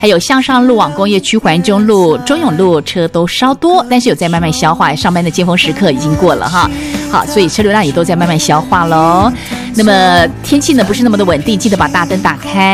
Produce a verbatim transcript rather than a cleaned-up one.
还有向上路往工业区、环中路、中永路车都稍多，但是有在慢慢消化，上班的尖峰时刻已经过了哈。好，所以车流量也都在慢慢消化咯。那么天气呢不是那么的稳定，记得把大灯打开。